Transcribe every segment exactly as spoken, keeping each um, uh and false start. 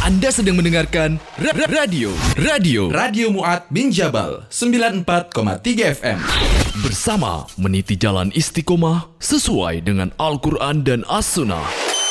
Anda sedang mendengarkan ra- ra- radio Radio Radio Mu'ad bin Jabal sembilan puluh empat koma tiga F M. bersama meniti jalan istiqomah sesuai dengan Al-Quran dan As-Sunnah.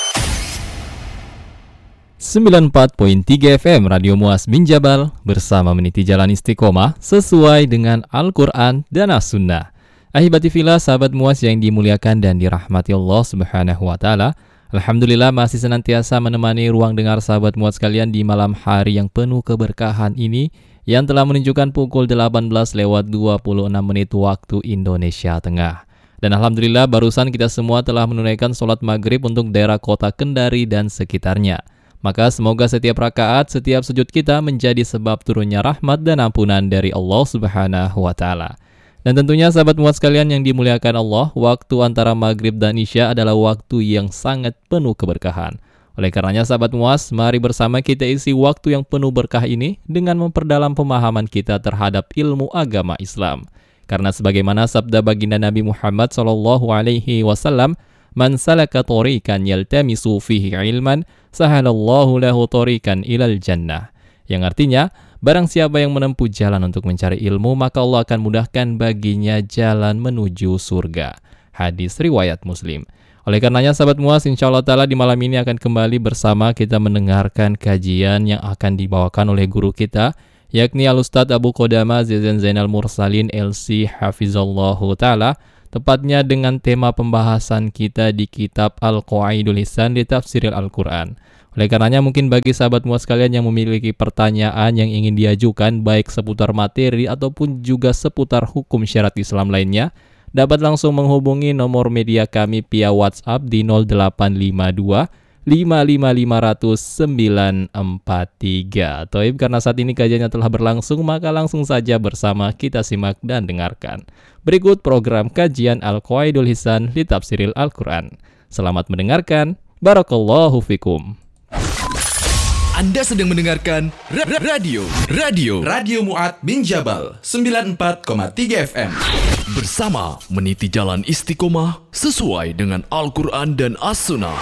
sembilan puluh empat koma tiga F M Radio Mu'az bin Jabal bersama meniti jalan istiqomah sesuai dengan Al-Quran dan As-Sunnah. Ahibati fillah, sahabat Mu'az yang dimuliakan dan dirahmati Allah Subhanahu wa Ta'ala, alhamdulillah masih senantiasa menemani ruang dengar sahabat Mu'az sekalian di malam hari yang penuh keberkahan ini yang telah menunjukkan pukul delapan belas lewat dua puluh enam menit waktu Indonesia Tengah. Dan alhamdulillah barusan kita semua telah menunaikan sholat maghrib untuk daerah kota Kendari dan sekitarnya. Maka semoga setiap rakaat, setiap sujud kita menjadi sebab turunnya rahmat dan ampunan dari Allah Subhanahu wa Ta'ala. Dan tentunya sahabat Mu'az sekalian yang dimuliakan Allah, waktu antara maghrib dan isya adalah waktu yang sangat penuh keberkahan. Oleh karenanya sahabat Mu'az, mari bersama kita isi waktu yang penuh berkah ini dengan memperdalam pemahaman kita terhadap ilmu agama Islam. Karena sebagaimana sabda baginda Nabi Muhammad sallallahu alaihi wasallam, "Man salaka thoriqan yaltamisu fihi ilman, sahalallahu lahu thoriqan ilal jannah." Yang artinya, barang siapa yang menempuh jalan untuk mencari ilmu, maka Allah akan mudahkan baginya jalan menuju surga. Hadis riwayat Muslim. Oleh karenanya sahabat Mu'az, insyaallah ta'ala di malam ini akan kembali bersama kita mendengarkan kajian yang akan dibawakan oleh guru kita, yakni Al-Ustadz Abu Qodama Zaizan Zainal Mursalin L C Hafizallahu ta'ala, tepatnya dengan tema pembahasan kita di kitab Al-Qawaidul Hisan di Tafsiril Al-Quran. Oleh karenanya mungkin bagi sahabat Mu'az sekalian yang memiliki pertanyaan yang ingin diajukan baik seputar materi ataupun juga seputar hukum syariat Islam lainnya, dapat langsung menghubungi nomor media kami via WhatsApp di nol delapan lima dua lima lima lima nol nol sembilan empat tiga. Toib, karena saat ini kajiannya telah berlangsung, maka langsung saja bersama kita simak dan dengarkan. Berikut program kajian Al-Qawaidul Hisan di Tafsiril Al-Quran. Selamat mendengarkan. Barakallahu fikum. Anda sedang mendengarkan ra- ra- radio Radio Radio Mu'ad bin Jabal sembilan puluh empat koma tiga F M. bersama meniti jalan istiqomah sesuai dengan Al-Quran dan As-Sunnah.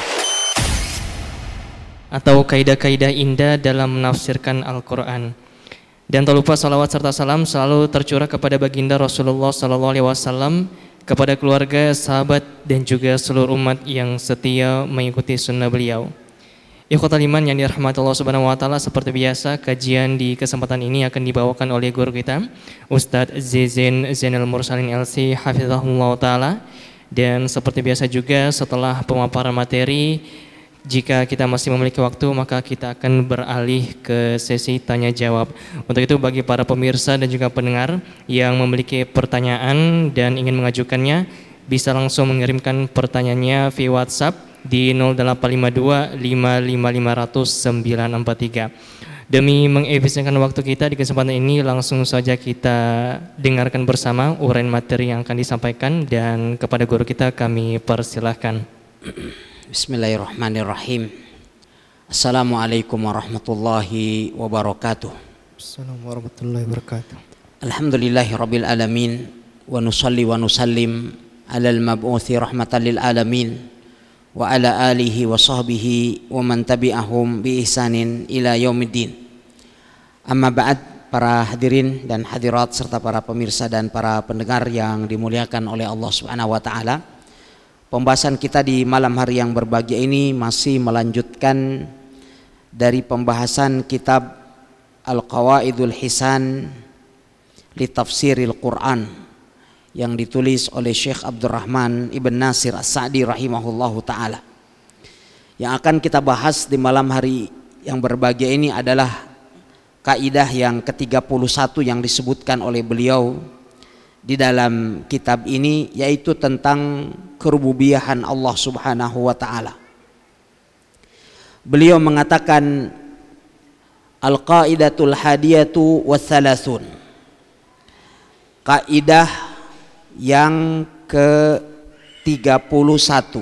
Atau kaidah-kaidah indah dalam menafsirkan Al-Quran. Dan tak lupa salawat serta salam selalu tercurah kepada baginda Rasulullah sallallahu alaihi wasallam, kepada keluarga, sahabat, dan juga seluruh umat yang setia mengikuti sunnah beliau. Ikhwatal iman yang dirahmati Allah Subhanahu wa Ta'ala, seperti biasa kajian di kesempatan ini akan dibawakan oleh guru kita Ustadz Zaizan Zainal Mursalin L C Hafizahullah Ta'ala. Dan seperti biasa juga setelah pemaparan materi, jika kita masih memiliki waktu, maka kita akan beralih ke sesi tanya jawab. Untuk itu bagi para pemirsa dan juga pendengar yang memiliki pertanyaan dan ingin mengajukannya, bisa langsung mengirimkan pertanyaannya via WhatsApp di nol delapan lima dua lima lima lima nol nol sembilan empat tiga. Demi mengefisienkan waktu kita di kesempatan ini, langsung saja kita dengarkan bersama uraian materi yang akan disampaikan, dan kepada guru kita kami persilahkan. Bismillahirrahmanirrahim. Assalamualaikum warahmatullahi wabarakatuh. Assalamualaikum warahmatullahi wabarakatuh. Alhamdulillahirabbil alamin, wa nusalli wa nusallim alal mab'uthi rahmatan lil alamin, wa ala alihi wa sahbihi wa man tabi'ahum bi ihsanin ila yaumiddin. Amma ba'd, para hadirin dan hadirat serta para pemirsa dan para pendengar yang dimuliakan oleh Allah Subhanahu wa Ta'ala. Pembahasan kita di malam hari yang berbahagia ini masih melanjutkan dari pembahasan kitab Al-Qawaidul Hisan li Tafsiril Quran yang ditulis oleh Syekh Abdurrahman Ibn Nasir As-Sa'di rahimahullahu ta'ala. Yang akan kita bahas di malam hari yang berbahagia ini adalah kaidah yang ke tiga puluh satu yang disebutkan oleh beliau di dalam kitab ini, yaitu tentang kerububiyahan Allah Subhanahu wa ta'ala. Beliau mengatakan al-qaidatul hadiyatu wathalathun, kaidah yang ke tiga puluh satu,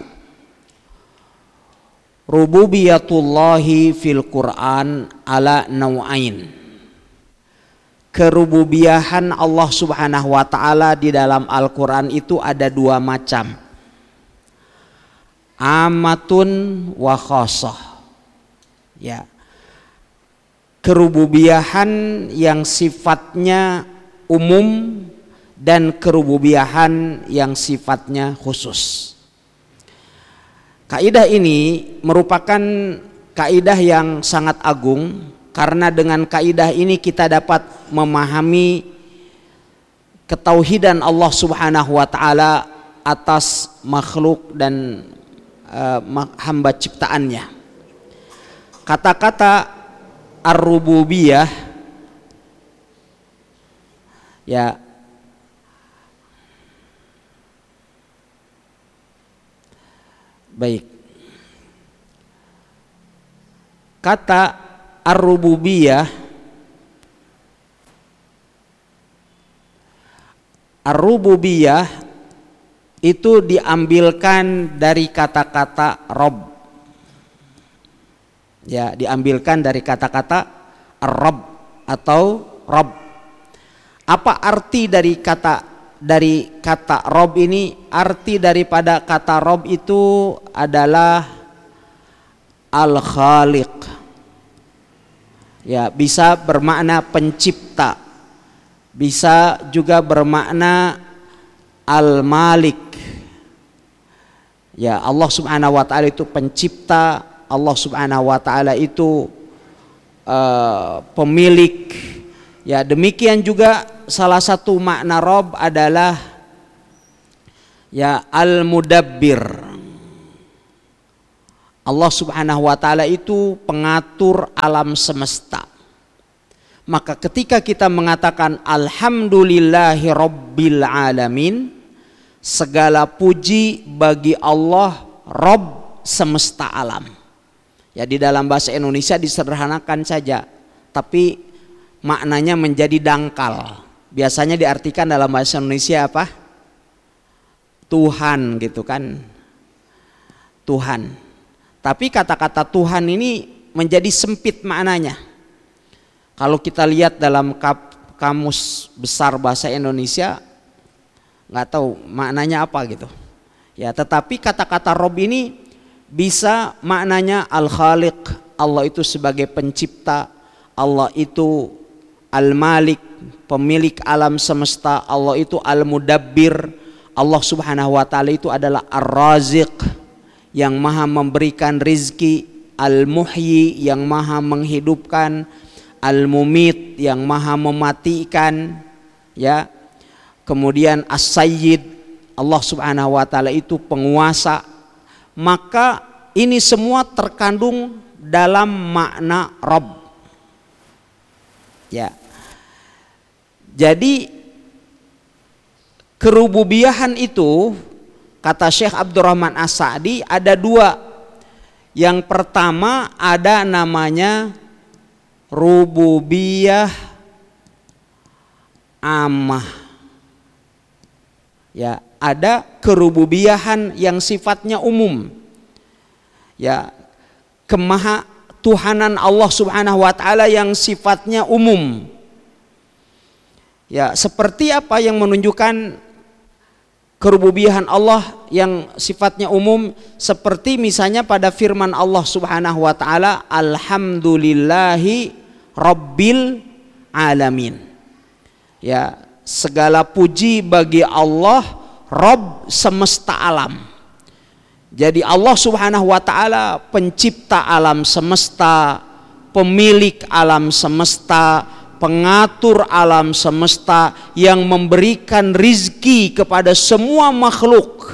rububiyatullahi fil Qur'an ala nau'ain. Kerububiyahan Allah Subhanahu wa ta'ala di dalam Al-Quran itu ada dua macam, amatun wa khosoh. Ya, kerububiyahan yang sifatnya umum dan kerububiyahan yang sifatnya khusus. Kaidah ini merupakan kaidah yang sangat agung, karena dengan kaidah ini kita dapat memahami ketauhidan Allah Subhanahu wa taala atas makhluk dan uh, hamba ciptaannya. Kata-kata ar-rububiyah ya baik. Kata ar-rububiyah ar-rububiyah itu diambilkan dari kata-kata Rabb. Ya, diambilkan dari kata-kata Rabb atau Rabb. Apa arti dari kata dari kata Rabb ini? Arti daripada kata Rabb itu adalah Al-Khaliq. Ya, bisa bermakna pencipta. Bisa juga bermakna Al-Malik. Ya, Allah Subhanahu wa taala itu pencipta. Allah Subhanahu wa taala itu uh, pemilik. Ya, demikian juga salah satu makna Rabb adalah ya Al-Mudabbir. Allah Subhanahu wa taala itu pengatur alam semesta. Maka ketika kita mengatakan alhamdulillahi rabbil alamin, segala puji bagi Allah Rabb semesta alam. Ya, di dalam bahasa Indonesia disederhanakan saja, tapi maknanya menjadi dangkal. Biasanya diartikan dalam bahasa Indonesia apa? Tuhan gitu kan. Tuhan. Tapi kata-kata Tuhan ini menjadi sempit maknanya. Kalau kita lihat dalam kamus besar bahasa Indonesia, nggak tahu maknanya apa gitu. Ya, tetapi kata-kata Rabb ini bisa maknanya Al-Khaliq, Allah itu sebagai pencipta, Allah itu Al-Malik, pemilik alam semesta, Allah itu Al-Mudabbir, Allah Subhanahu wa taala itu adalah Ar-Raziq, yang maha memberikan rizki, Al-Muhyi, yang maha menghidupkan, Al-Mumit, yang maha mematikan, ya. Kemudian As-Sayyid, Allah Subhanahu wa taala itu penguasa. Maka ini semua terkandung dalam makna Rabb. Ya. Jadi kerububiyahan itu kata Syekh Abdurrahman As-Sa'di ada dua. Yang pertama ada namanya rububiyah ammah. Ya, ada kerububiyahan yang sifatnya umum. Ya, kemaha Tuhanan Allah Subhanahu wa taala yang sifatnya umum. Ya, seperti apa yang menunjukkan kerububiyahan Allah yang sifatnya umum? Seperti misalnya pada firman Allah Subhanahu wa taala, alhamdulillahi rabbil alamin. Ya, segala puji bagi Allah Rabb semesta alam. Jadi Allah Subhanahu wa taala pencipta alam semesta, pemilik alam semesta, pengatur alam semesta, yang memberikan rizki kepada semua makhluk.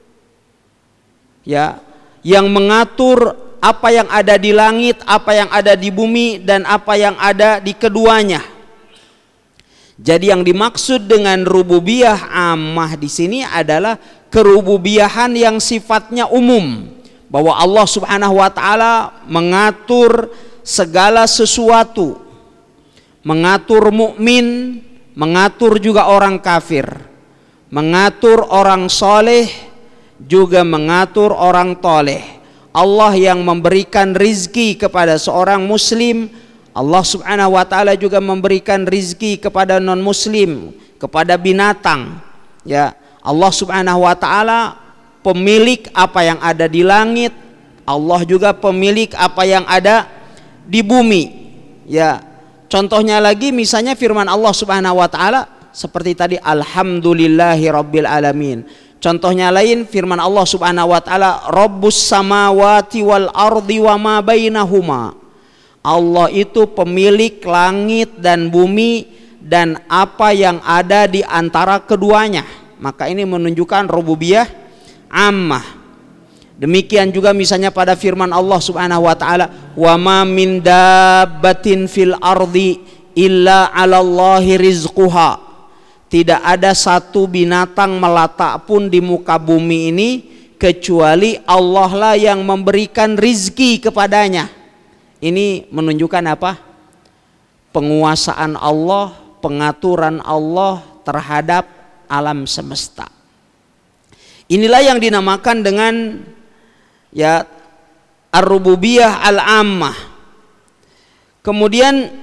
Ya, yang mengatur apa yang ada di langit, apa yang ada di bumi, dan apa yang ada di keduanya. Jadi yang dimaksud dengan rububiyah ammah di sini adalah kerububiyahan yang sifatnya umum, bahwa Allah Subhanahu wa taala mengatur segala sesuatu, mengatur mukmin, mengatur juga orang kafir, mengatur orang soleh, juga mengatur orang toleh. Allah yang memberikan rizki kepada seorang muslim, Allah Subhanahu wa taala juga memberikan rizki kepada non muslim, kepada binatang. Ya, Allah Subhanahu wa taala pemilik apa yang ada di langit, Allah juga pemilik apa yang ada di bumi. Ya, contohnya lagi misalnya firman Allah Subhanahu wa taala seperti tadi, alhamdulillahi rabbil alamin. Contohnya lain firman Allah Subhanahu wa taala, Rabbus samawati wal ardi wa ma bainahuma. Allah itu pemilik langit dan bumi dan apa yang ada di antara keduanya. Maka ini menunjukkan rububiyah ammah. Demikian juga misalnya pada firman Allah Subhanahu wa taala, wa ma min dabbatin fil ardi illa 'alallahi rizquha. Tidak ada satu binatang melata pun di muka bumi ini kecuali Allah lah yang memberikan rizki kepadanya. Ini menunjukkan apa? Penguasaan Allah, pengaturan Allah terhadap alam semesta. Inilah yang dinamakan dengan ya ar-rububiyah al-ammah. Kemudian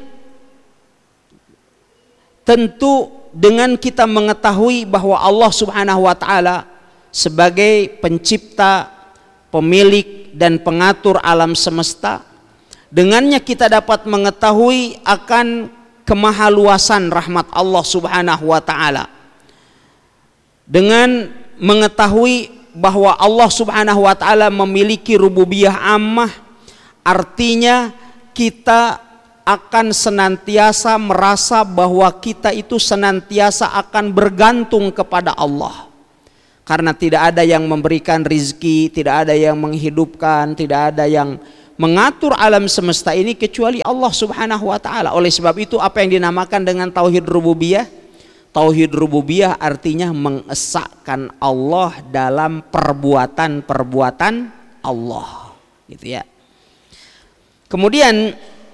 tentu dengan kita mengetahui bahwa Allah Subhanahu wa taala sebagai pencipta, pemilik dan pengatur alam semesta, dengannya kita dapat mengetahui akan kemahaluasan rahmat Allah Subhanahu wa taala. Dengan mengetahui bahwa Allah Subhanahu wa taala memiliki rububiyah ammah, artinya kita akan senantiasa merasa bahwa kita itu senantiasa akan bergantung kepada Allah. Karena tidak ada yang memberikan rizki, tidak ada yang menghidupkan, tidak ada yang mengatur alam semesta ini kecuali Allah Subhanahu wa taala. Oleh sebab itu apa yang dinamakan dengan tauhid rububiyah? Tauhid rububiyah artinya mengesahkan Allah dalam perbuatan-perbuatan Allah, gitu ya. Kemudian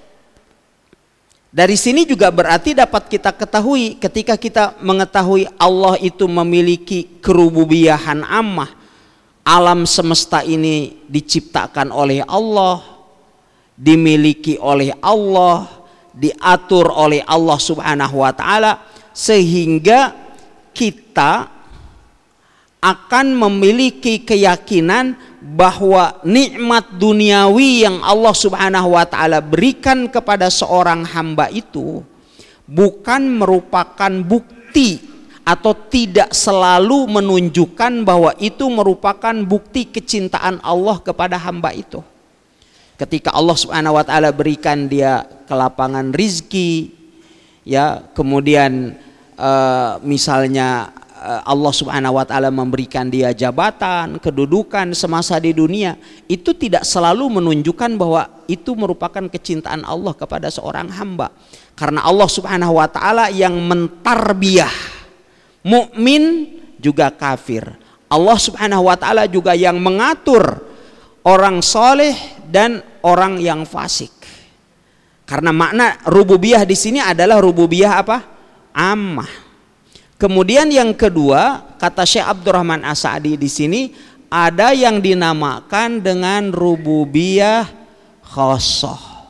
dari sini juga berarti dapat kita ketahui ketika kita mengetahui Allah itu memiliki kerububiyahan ammah. Alam semesta ini diciptakan oleh Allah, dimiliki oleh Allah, diatur oleh Allah Subhanahu wa taala, sehingga kita akan memiliki keyakinan bahwa nikmat duniawi yang Allah Subhanahu wa taala berikan kepada seorang hamba itu bukan merupakan bukti atau tidak selalu menunjukkan bahwa itu merupakan bukti kecintaan Allah kepada hamba itu. Ketika Allah Subhanahu wa taala berikan dia kelapangan rizki, ya, kemudian uh, misalnya Allah Subhanahu wa taala memberikan dia jabatan, kedudukan semasa di dunia, itu tidak selalu menunjukkan bahwa itu merupakan kecintaan Allah kepada seorang hamba. Karena Allah Subhanahu wa taala yang mentarbiyah mukmin juga kafir. Allah Subhanahu wa taala juga yang mengatur orang soleh dan orang yang fasik. Karena makna rububiyah di sini adalah rububiyah apa? Ammah. Kemudian yang kedua, kata Syekh Abdurrahman As-Sa'di di sini ada yang dinamakan dengan rububiyah khosoh.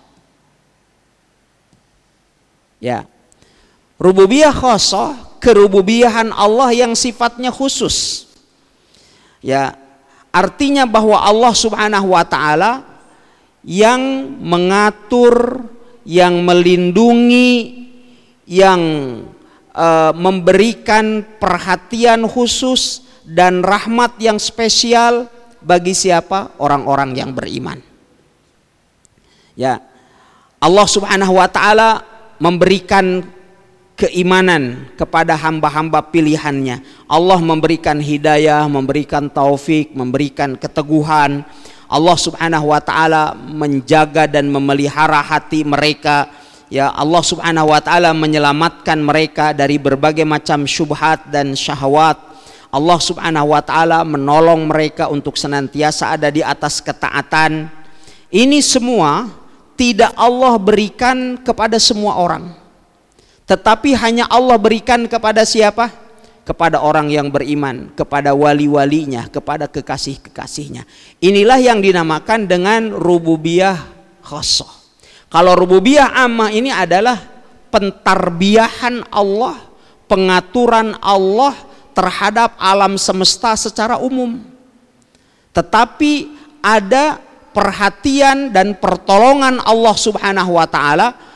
Ya, rububiyah khosoh, kerububiyahan Allah yang sifatnya khusus. Ya, artinya bahwa Allah Subhanahu wa taala yang mengatur, yang melindungi, yang memberikan perhatian khusus dan rahmat yang spesial bagi siapa? Orang-orang yang beriman. Ya, Allah Subhanahu wa taala memberikan keimanan kepada hamba-hamba pilihannya. Allah memberikan hidayah, memberikan taufik, memberikan keteguhan. Allah Subhanahu wa taala menjaga dan memelihara hati mereka. Ya, Allah Subhanahu wa taala menyelamatkan mereka dari berbagai macam syubhat dan syahwat. Allah Subhanahu wa taala menolong mereka untuk senantiasa ada di atas ketaatan. Ini semua tidak Allah berikan kepada semua orang, tetapi hanya Allah berikan kepada siapa? Kepada orang yang beriman, kepada wali-walinya, kepada kekasih-kekasihnya. Inilah yang dinamakan dengan rububiyah khosoh. Kalau rububiyah ammah ini adalah pentarbiyahan Allah, pengaturan Allah terhadap alam semesta secara umum. Tetapi ada perhatian dan pertolongan Allah Subhanahu wa taala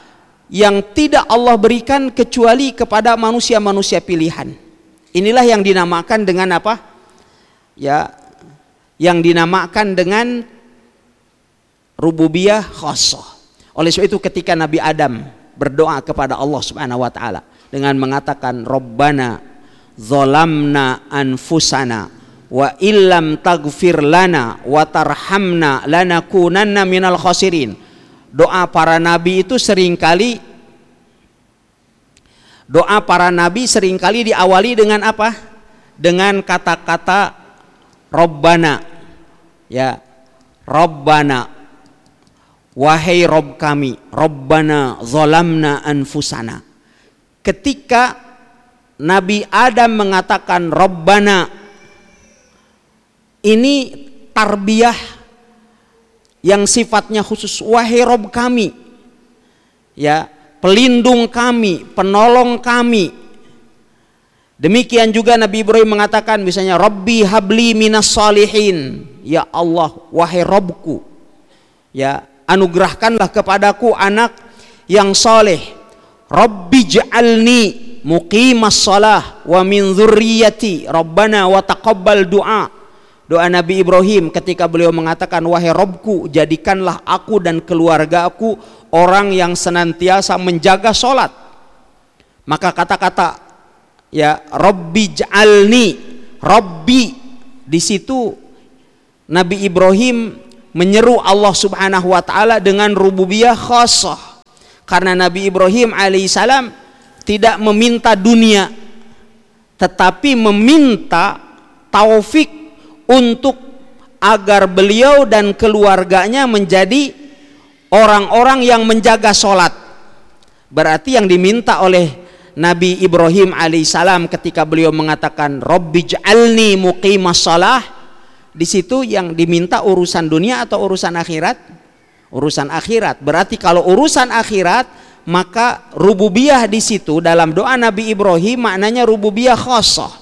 yang tidak Allah berikan kecuali kepada manusia-manusia pilihan. Inilah yang dinamakan dengan apa? Ya, yang dinamakan dengan rububiyah khassah. Oleh sebab itu ketika Nabi Adam berdoa kepada Allah Subhanahu wa taala dengan mengatakan Rabbana zalamna anfusana wa illam taghfir lana wa tarhamna lanakunanna minal khasirin. Doa para nabi itu seringkali doa para nabi seringkali diawali dengan apa? Dengan kata-kata Rabbana. Ya, Rabbana, wahai Rabb kami, Rabbana zalamna anfusana. Ketika Nabi Adam mengatakan Rabbana, ini tarbiyah yang sifatnya khusus, wahai Rabb kami, ya, pelindung kami, penolong kami. Demikian juga Nabi Ibrahim mengatakan misalnya Rabbi habli minas salihin, ya Allah, wahai Rabbku, ya, anugerahkanlah kepadaku anak yang soleh. Rabbi ja'alni muqimas salah wa min dzurriyyati Rabbana wa taqabbal du'a. Doa Nabi Ibrahim ketika beliau mengatakan wahai Rabbku, jadikanlah aku dan keluarga aku orang yang senantiasa menjaga solat. Maka kata-kata ya Rabbi ja'alni, Rabbi, di situ Nabi Ibrahim menyeru Allah Subhanahu wa taala dengan rububiyah khassah. Karena Nabi Ibrahim alaihissalam tidak meminta dunia, tetapi meminta taufik untuk agar beliau dan keluarganya menjadi orang-orang yang menjaga sholat. Berarti yang diminta oleh Nabi Ibrahim alaihissalam ketika beliau mengatakan Rabbi ja'alni muqimas shalah, di situ yang diminta urusan dunia atau urusan akhirat? Urusan akhirat. Berarti kalau urusan akhirat, maka rububiyah di situ dalam doa Nabi Ibrahim maknanya rububiyah khassah.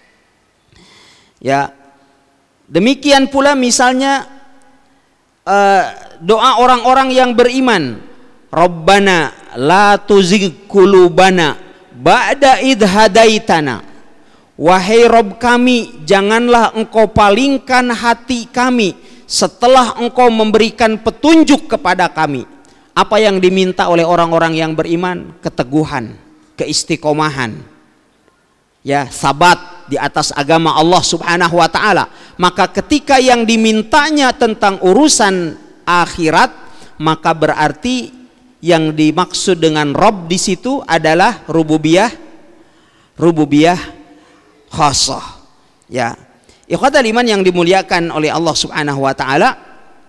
Ya, demikian pula misalnya uh, doa orang-orang yang beriman, Rabbana la tuzigh qulubana ba'da idh hadaitana. Wahai Rabb kami, janganlah engkau palingkan hati kami setelah engkau memberikan petunjuk kepada kami. Apa yang diminta oleh orang-orang yang beriman? Keteguhan, keistiqomahan, ya, sabat di atas agama Allah Subhanahu wa taala. Maka ketika yang dimintanya tentang urusan akhirat, maka berarti yang dimaksud dengan Rabb di situ adalah rububiyah rububiyah khassah. Ya, ikhwatal iman yang dimuliakan oleh Allah Subhanahu wa taala.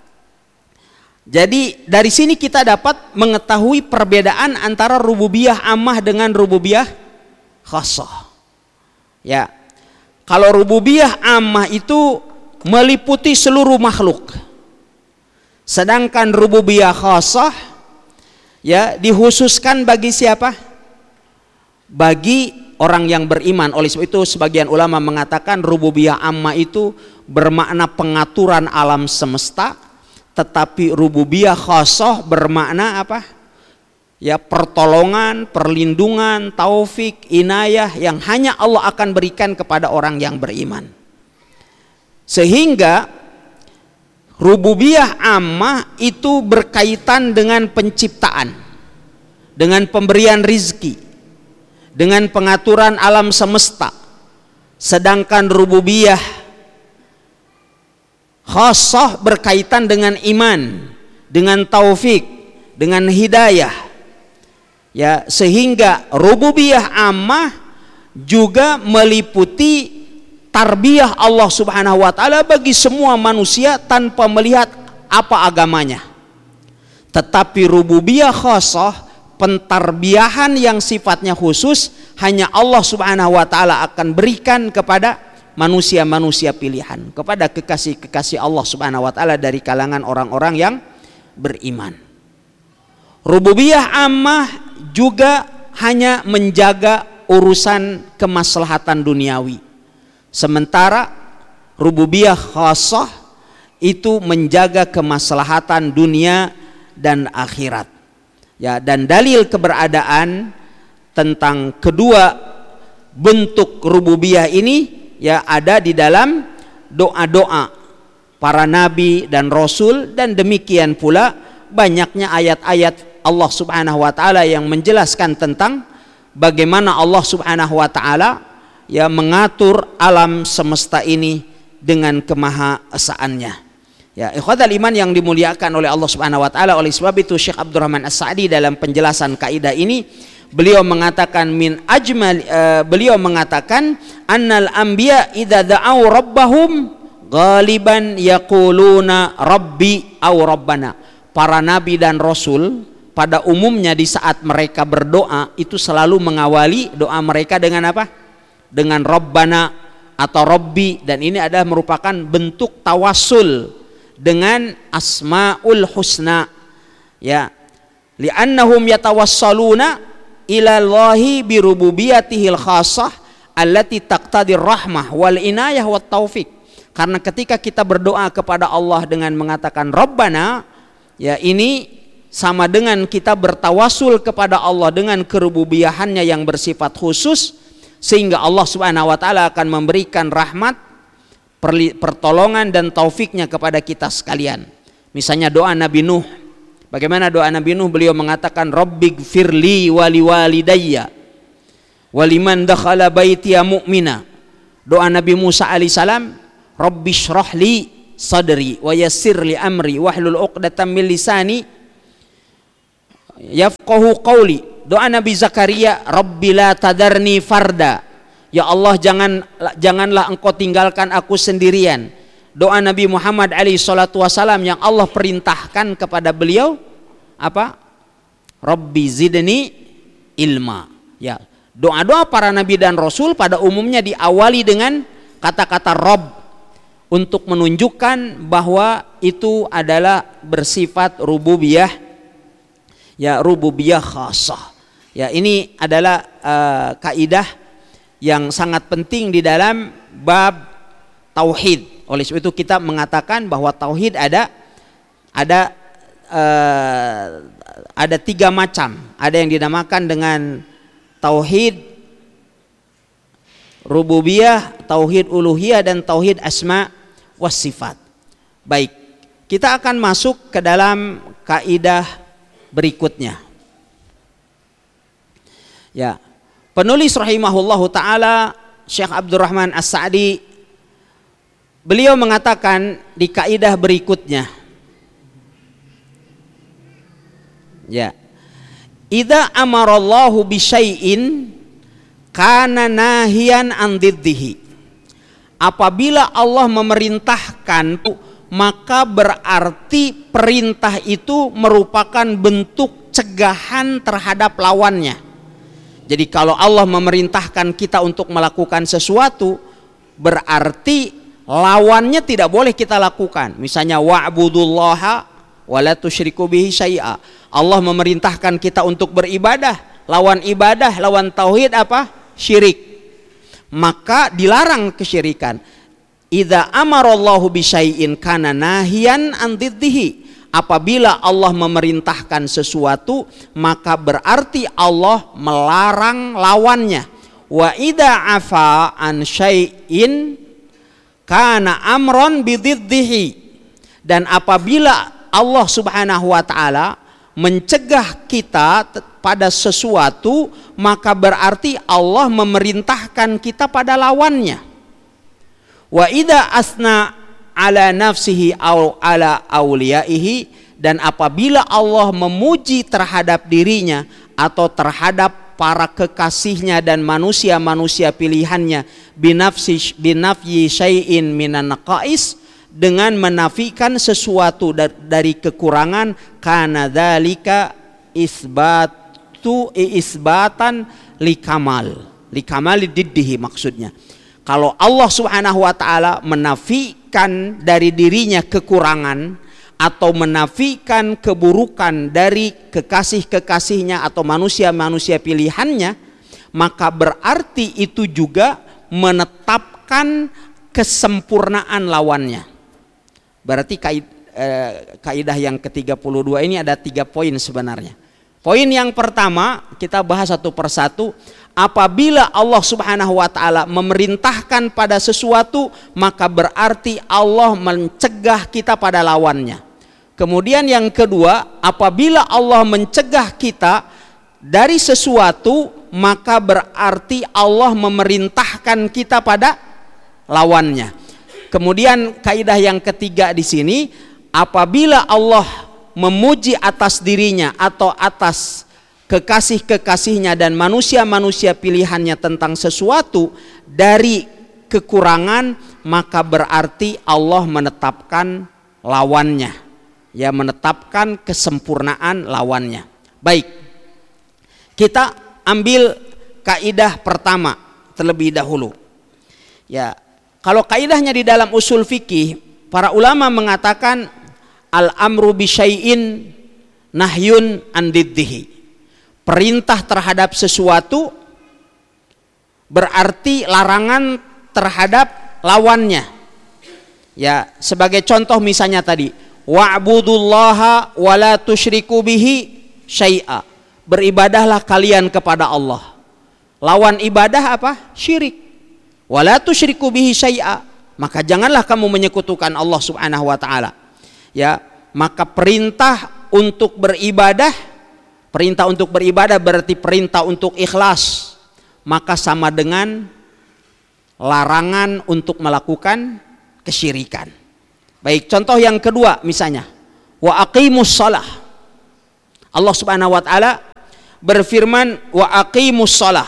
Jadi dari sini kita dapat mengetahui perbedaan antara rububiyah ammah dengan rububiyah khassah. Ya, kalau rububiyah ammah itu meliputi seluruh makhluk, sedangkan rububiyah khassah ya dikhususkan bagi siapa? Bagi orang yang beriman. Oleh sebab itu sebagian ulama mengatakan rububiyah ammah itu bermakna pengaturan alam semesta, tetapi rububiyah khassah bermakna apa? Ya, pertolongan, perlindungan, taufik, inayah yang hanya Allah akan berikan kepada orang yang beriman. Sehingga rububiyah ammah itu berkaitan dengan penciptaan, dengan pemberian rizki, dengan pengaturan alam semesta. Sedangkan rububiyah khassah berkaitan dengan iman, dengan taufik, dengan hidayah. Ya, sehingga rububiyah ammah juga meliputi tarbiyah Allah Subhanahu wa taala bagi semua manusia tanpa melihat apa agamanya. Tetapi rububiyah khassah, pentarbiyahan yang sifatnya khusus, hanya Allah Subhanahu wa taala akan berikan kepada manusia-manusia pilihan, kepada kekasih-kekasih Allah Subhanahu wa taala dari kalangan orang-orang yang beriman. Rububiyah ammah juga hanya menjaga urusan kemaslahatan duniawi, sementara rububiyah khassah itu menjaga kemaslahatan dunia dan akhirat. Ya, dan dalil keberadaan tentang kedua bentuk rububiyah ini ya ada di dalam doa-doa para nabi dan rasul, dan demikian pula banyaknya ayat-ayat Allah Subhanahu wa taala yang menjelaskan tentang bagaimana Allah Subhanahu wa taala ya mengatur alam semesta ini dengan kemahaesaannya. Ya, ikhwatal iman yang dimuliakan oleh Allah Subhanahu wa taala, oleh sebab itu Syekh Abdurrahman As-Sa'di dalam penjelasan kaidah ini beliau mengatakan min ajmal uh, beliau mengatakan annal anbiya idza da'au rabbahum ghaliban yaquluna rabbi au rabbana. Para nabi dan rasul pada umumnya di saat mereka berdoa itu selalu mengawali doa mereka dengan apa? Dengan rabbana atau rabbi, dan ini adalah merupakan bentuk tawassul dengan asmaul husna, ya, li'annahum yatawassaluna ila Allahi bi rububiyatihil khassah allati taqtadir rahmah wal inayah wat taufik. Karena ketika kita berdoa kepada Allah dengan mengatakan Rabbana, ya, ini sama dengan kita bertawasul kepada Allah dengan kerububiyahannya yang bersifat khusus, sehingga Allah Subhanahu wa taala akan memberikan rahmat, pertolongan dan taufiknya kepada kita sekalian. Misalnya doa Nabi Nuh. Bagaimana doa Nabi Nuh? Beliau mengatakan Rabbighfirli wali walidayya waliman dakhala baitiya mu'mina. Doa Nabi Musa alaihissalam, Rabbishrahli sadri wa yassirli amri wahlul uqdatam min lisani yafqahu qawli. Doa Nabi Zakaria, Rabbi la tadarni farda. Ya Allah, jangan janganlah engkau tinggalkan aku sendirian. Doa Nabi Muhammad alaihi salatu wasalam yang Allah perintahkan kepada beliau apa? Rabbi zidni ilma. Ya, doa-doa para nabi dan rasul pada umumnya diawali dengan kata-kata Rabb untuk menunjukkan bahwa itu adalah bersifat rububiyah, ya, rububiyah khassah. Ya, ini adalah uh, kaidah yang sangat penting di dalam bab tauhid. Oleh sebab itu kita mengatakan bahwa tauhid ada ada uh, ada tiga macam. Ada yang dinamakan dengan tauhid rububiyah, tauhid uluhiyah, dan tauhid asma was sifat. Baik, kita akan masuk ke dalam kaidah berikutnya. Ya. Penulis rahimahullahu ta'ala Syekh Abdurrahman As-Sa'di beliau mengatakan di kaidah berikutnya, ya, idza amarallahu bi syai'in kana nahiyan an diddihi. Apabila Allah memerintahkan, maka berarti perintah itu merupakan bentuk cegahan terhadap lawannya. Jadi kalau Allah memerintahkan kita untuk melakukan sesuatu, berarti lawannya tidak boleh kita lakukan. Misalnya wa'budullaha wa la tusyriku bihi syai'a. Allah memerintahkan kita untuk beribadah, lawan ibadah, lawan tauhid apa? Syirik. Maka dilarang kesyirikan. Idza amarallahu bi syai'in kana nahiyan an diddihi. Apabila Allah memerintahkan sesuatu, maka berarti Allah melarang lawannya. Wa idza afa an syai'in kana amron bididdihi. Dan apabila Allah Subhanahu wa taala mencegah kita pada sesuatu, maka berarti Allah memerintahkan kita pada lawannya. Wa idza asna ala nafsihi au ala auliyaihi, dan apabila Allah memuji terhadap dirinya atau terhadap para kekasihnya dan manusia-manusia pilihannya binafsi binafyi syai'in minan naqais, dengan menafikan sesuatu dari kekurangan, kana dzalika isbatu isbatan likamal likamal diddihi. Maksudnya kalau Allah Subhanahu wa taala menafikan dari dirinya kekurangan atau menafikan keburukan dari kekasih-kekasihnya atau manusia-manusia pilihannya, maka berarti itu juga menetapkan kesempurnaan lawannya. Berarti kaidah, eh, kaidah yang ke tiga puluh dua ini ada tiga poin sebenarnya. Poin yang pertama, kita bahas satu persatu. Apabila Allah Subhanahu wa taala memerintahkan pada sesuatu, maka berarti Allah mencegah kita pada lawannya. Kemudian yang kedua, apabila Allah mencegah kita dari sesuatu, maka berarti Allah memerintahkan kita pada lawannya. Kemudian kaidah yang ketiga di sini, apabila Allah memuji atas dirinya atau atas kekasih-kekasihnya dan manusia-manusia pilihannya tentang sesuatu dari kekurangan, maka berarti Allah menetapkan lawannya, ya, menetapkan kesempurnaan lawannya. Baik, kita ambil kaidah pertama terlebih dahulu. Ya, kalau kaidahnya di dalam usul fikih, para ulama mengatakan al-amru bi syai'in nahyun an diddihi. Perintah terhadap sesuatu berarti larangan terhadap lawannya. Ya, sebagai contoh misalnya tadi, wa'budullaha wa la tusyriku bihi syai'a. Beribadahlah kalian kepada Allah. Lawan ibadah apa? Syirik. Wa la tusyriku bihi syai'a. Maka janganlah kamu menyekutukan Allah Subhanahu wa taala. Ya, maka perintah untuk beribadah, perintah untuk beribadah berarti perintah untuk ikhlas, maka sama dengan larangan untuk melakukan kesyirikan. Baik, contoh yang kedua misalnya, wa aqimus shalah. Allah Subhanahu wa taala berfirman wa aqimus shalah.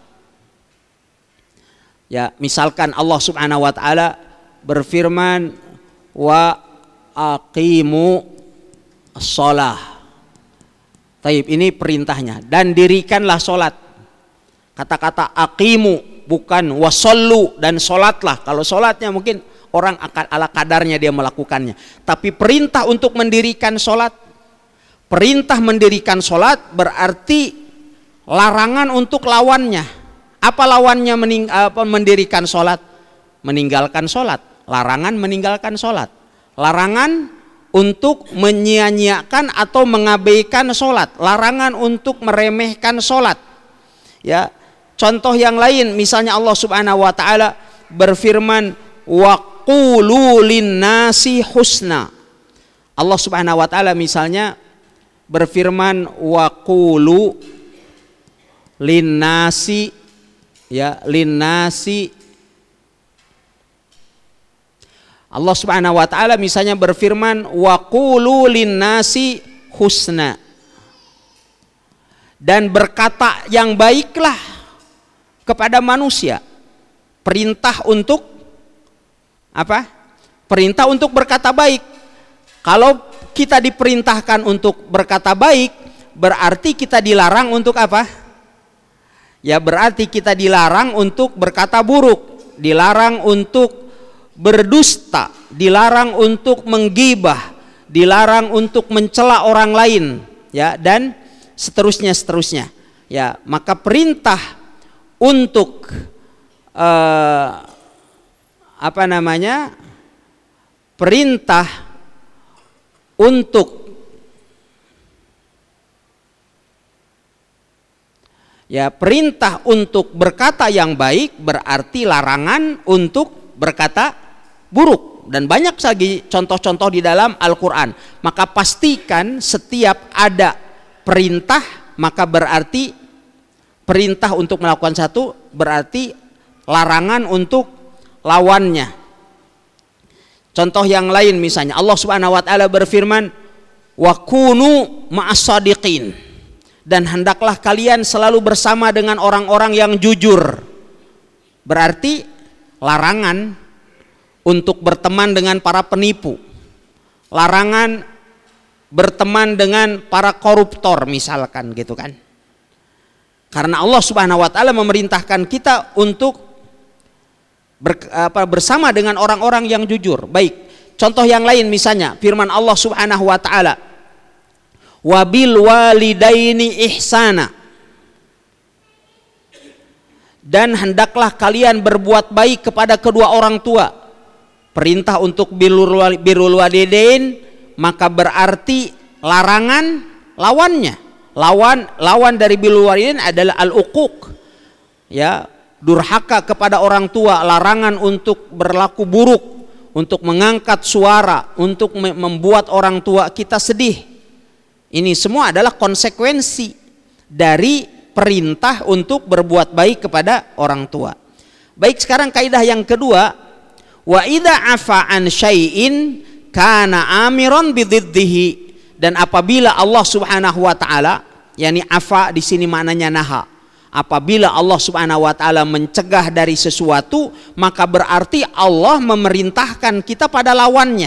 Ya, misalkan Allah Subhanahu wa taala berfirman wa aqimu shalah. Taib, ini perintahnya, dan dirikanlah sholat. Kata-kata aqimu bukan wasollu, dan sholatlah. Kalau sholatnya mungkin orang akan ala kadarnya dia melakukannya, tapi perintah untuk mendirikan sholat. Perintah mendirikan sholat berarti larangan untuk lawannya. Apa lawannya mening, apa, mendirikan sholat? Meninggalkan sholat. Larangan meninggalkan sholat. Larangan untuk menyia-nyiakan atau mengabaikan sholat, larangan untuk meremehkan sholat. Ya, contoh yang lain, misalnya Allah Subhanahu wa taala berfirman wa qulu linnasi husna. Allah Subhanahu wa taala misalnya berfirman wa qulu linnasi, ya, linnasi. Allah Subhanahu wa taala misalnya berfirman wa qulu linnasi husna, dan berkata yang baiklah kepada manusia. Perintah untuk apa? Perintah untuk berkata baik. Kalau kita diperintahkan untuk berkata baik, berarti kita dilarang untuk apa? Ya, berarti kita dilarang untuk berkata buruk, dilarang untuk berdusta, dilarang untuk menggibah, dilarang untuk mencela orang lain, ya, dan seterusnya seterusnya. Ya, maka perintah untuk eh, apa namanya? Perintah untuk ya, perintah untuk berkata yang baik berarti larangan untuk berkata buruk, dan banyak lagi contoh-contoh di dalam Al-Quran. Maka pastikan setiap ada perintah, maka berarti perintah untuk melakukan satu berarti larangan untuk lawannya. Contoh yang lain misalnya Allah Subhanahu wa taala berfirman wa kunu ma'as-shadiqin, dan hendaklah kalian selalu bersama dengan orang-orang yang jujur. Berarti larangan untuk berteman dengan para penipu, larangan berteman dengan para koruptor misalkan, gitu kan. Karena Allah Subhanahu wa taala memerintahkan kita untuk ber, apa, bersama dengan orang-orang yang jujur. Baik, contoh yang lain misalnya firman Allah Subhanahu wa taala wabil walidaini ihsana, dan hendaklah kalian berbuat baik kepada kedua orang tua. Perintah untuk birrul walidain maka berarti larangan lawannya. Lawan lawan dari birrul walidain adalah al-uquq. Ya, durhaka kepada orang tua, larangan untuk berlaku buruk, untuk mengangkat suara, untuk membuat orang tua kita sedih. Ini semua adalah konsekuensi dari perintah untuk berbuat baik kepada orang tua. Baik, sekarang kaidah yang kedua, wa idza afa an syai'in kana amiran bididdihi. Dan apabila Allah Subhanahu wa taala, yakni afa di sini maknanya naha. Apabila Allah Subhanahu wa taala mencegah dari sesuatu, maka berarti Allah memerintahkan kita pada lawannya.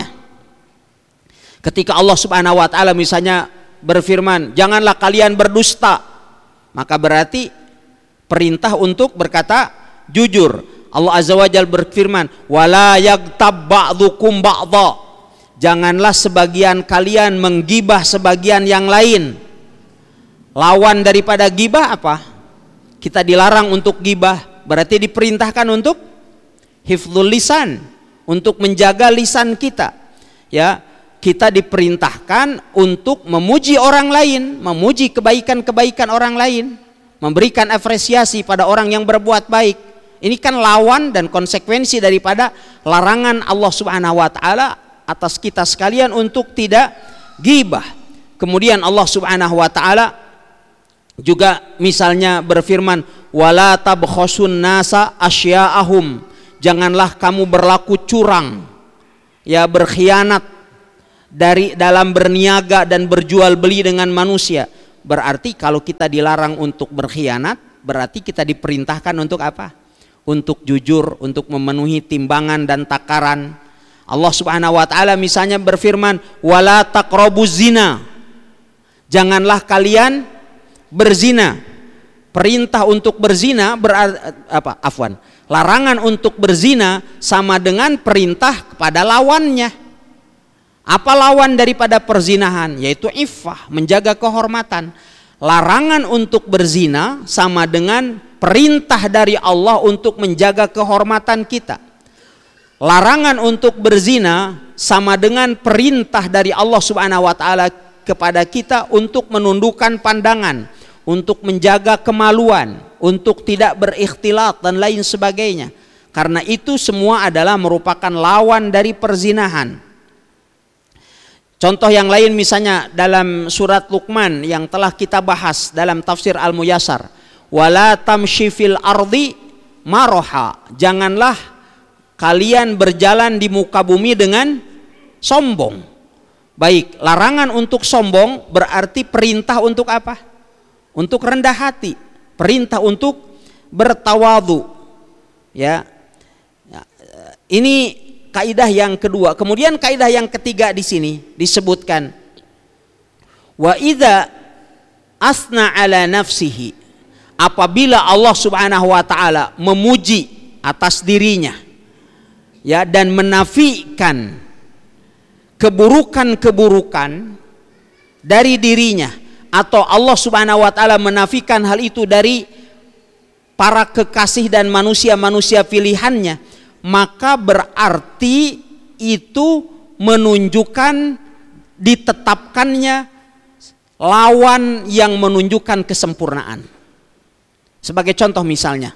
Ketika Allah Subhanahu wa taala misalnya berfirman, "Janganlah kalian berdusta." Maka berarti perintah untuk berkata jujur. Allah Azza wa Jalla berfirman, "Wala yaghtab ba'dukum ba'dha." Janganlah sebagian kalian menggibah sebagian yang lain. Lawan daripada gibah apa? Kita dilarang untuk gibah, berarti diperintahkan untuk hifdzul lisan, untuk menjaga lisan kita. Ya, kita diperintahkan untuk memuji orang lain, memuji kebaikan-kebaikan orang lain, memberikan apresiasi pada orang yang berbuat baik. Ini kan lawan dan konsekuensi daripada larangan Allah Subhanahu wa taala atas kita sekalian untuk tidak ghibah. Kemudian Allah Subhanahu wa taala juga misalnya berfirman, wala tabkhasun nasa asya'ahum. Janganlah kamu berlaku curang, ya, berkhianat dari dalam berniaga dan berjual beli dengan manusia. Berarti kalau kita dilarang untuk berkhianat, berarti kita diperintahkan untuk apa? Untuk jujur, untuk memenuhi timbangan dan takaran. Allah Subhanahu wa taala misalnya berfirman, wala taqrabuz zina. Janganlah kalian berzina. Perintah untuk berzina berarti apa? Afwan. Larangan untuk berzina sama dengan perintah kepada lawannya. Apa lawan daripada perzinahan? Yaitu iffah, menjaga kehormatan. Larangan untuk berzina sama dengan perintah dari Allah untuk menjaga kehormatan kita. Larangan untuk berzina sama dengan perintah dari Allah Subhanahu wa taala kepada kita untuk menundukkan pandangan, untuk menjaga kemaluan, untuk tidak berikhtilat dan lain sebagainya. Karena itu semua adalah merupakan lawan dari perzinahan. Contoh yang lain misalnya dalam surat Luqman yang telah kita bahas dalam tafsir Al-Muyassar, wala tamshi fil ardi maroha. Janganlah kalian berjalan di muka bumi dengan sombong. Baik, larangan untuk sombong berarti perintah untuk apa? Untuk rendah hati, perintah untuk bertawadu. Ya, ini kaidah yang kedua. Kemudian kaidah yang ketiga di sini disebutkan, wa idza asna ala nafsihi. Apabila Allah Subhanahu wa taala memuji atas dirinya, ya, dan menafikan keburukan-keburukan dari dirinya, atau Allah Subhanahu wa taala menafikan hal itu dari para kekasih dan manusia-manusia pilihannya, maka berarti itu menunjukkan ditetapkannya lawan yang menunjukkan kesempurnaan. Sebagai contoh misalnya,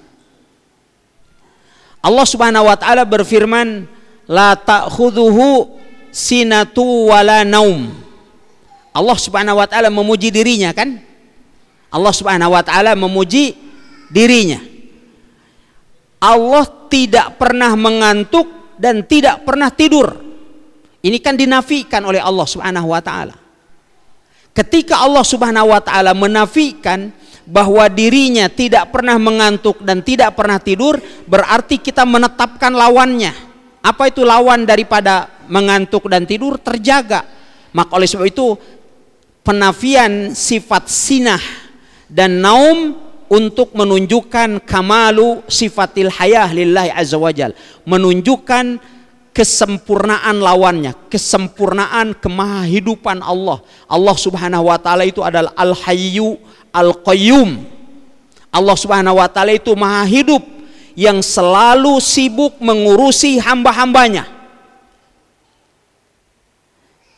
Allah Subhanahu wa taala berfirman, la ta'khudhuhu sinatu wala naum. Allah Subhanahu wa taala memuji dirinya, kan? Allah Subhanahu wa taala memuji dirinya. Allah tidak pernah mengantuk dan tidak pernah tidur. Ini kan dinafikan oleh Allah Subhanahu wa taala. Ketika Allah Subhanahu wa taala menafikan bahwa dirinya tidak pernah mengantuk dan tidak pernah tidur, berarti kita menetapkan lawannya. Apa itu lawan daripada mengantuk dan tidur? Terjaga. Maka oleh sebab itu penafian sifat sinah dan naum untuk menunjukkan kamalu sifatil hayah lillahi azza wajal, menunjukkan kesempurnaan lawannya, kesempurnaan kemahahidupan Allah. Allah Subhanahu wa taala itu adalah al-hayyu al-qayyum. Allah Subhanahu wa taala itu maha hidup yang selalu sibuk mengurusi hamba-hambanya.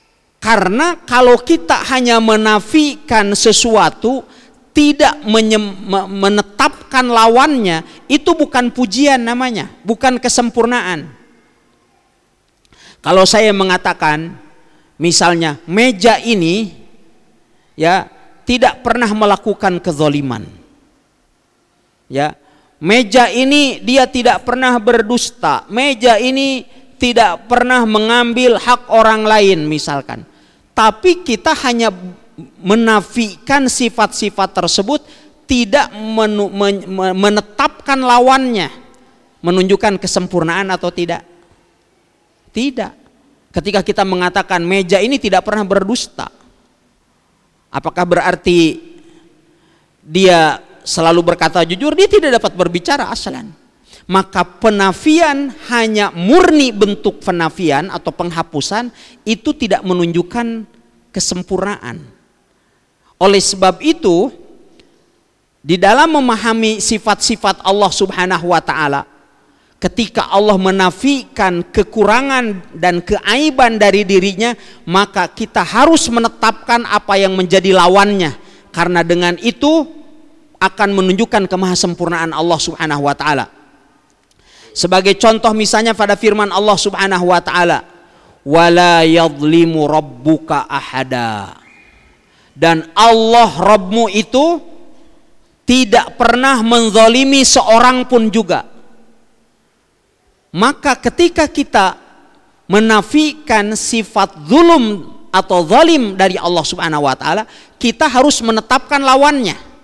Karena kalau kita hanya menafikan sesuatu, tidak menyem, menetapkan lawannya, itu bukan pujian namanya, bukan kesempurnaan. Kalau saya mengatakan misalnya meja ini ya tidak pernah melakukan kezaliman, ya meja ini dia tidak pernah berdusta, meja ini tidak pernah mengambil hak orang lain misalkan, tapi kita hanya menafikan sifat-sifat tersebut, tidak menu, men, menetapkan lawannya, menunjukkan kesempurnaan atau tidak? Tidak. Ketika kita mengatakan meja ini tidak pernah berdusta, apakah berarti dia selalu berkata jujur? Dia tidak dapat berbicara aslan. Maka penafian hanya murni bentuk penafian atau penghapusan, itu tidak menunjukkan kesempurnaan. Oleh sebab itu, di dalam memahami sifat-sifat Allah Subhanahu wa taala, ketika Allah menafikan kekurangan dan keaiban dari dirinya, maka kita harus menetapkan apa yang menjadi lawannya, karena dengan itu akan menunjukkan kemahasempurnaan Allah Subhanahu wa taala. Sebagai contoh misalnya pada firman Allah Subhanahu wa taala, wala yadhlimu rabbuka ahada. Dan Allah Rabbmu itu tidak pernah menzalimi seorang pun juga. Maka ketika kita menafikan sifat zulum atau zalim dari Allah Subhanahu wa taala, kita harus menetapkan lawannya.